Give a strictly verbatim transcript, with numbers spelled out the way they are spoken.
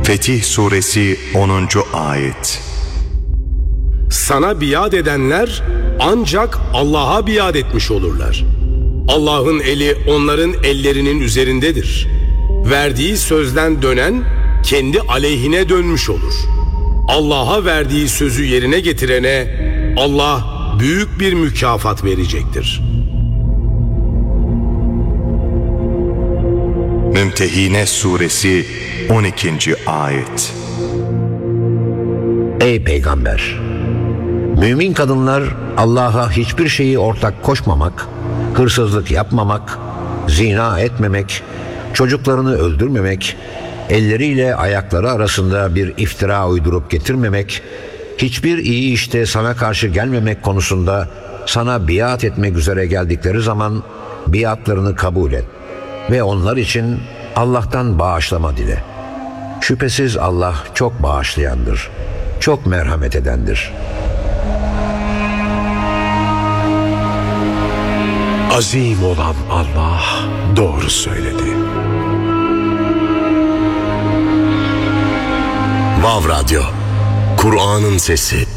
Fetih Suresi onuncu Ayet. Sana biat edenler ancak Allah'a biat etmiş olurlar. Allah'ın eli onların ellerinin üzerindedir. Verdiği sözden dönen kendi aleyhine dönmüş olur. Allah'a verdiği sözü yerine getirene Allah büyük bir mükafat verecektir. Mümtehine Suresi on ikinci Ayet. Ey Peygamber! Mümin kadınlar Allah'a hiçbir şeyi ortak koşmamak, hırsızlık yapmamak, zina etmemek, çocuklarını öldürmemek, elleriyle ayakları arasında bir iftira uydurup getirmemek, hiçbir iyi işte sana karşı gelmemek konusunda sana biat etmek üzere geldikleri zaman biatlarını kabul et ve onlar için Allah'tan bağışlama dile. Şüphesiz Allah çok bağışlayandır, çok merhamet edendir. Azim olan Allah doğru söyledi. Vav Radyo, Kur'an'ın sesi.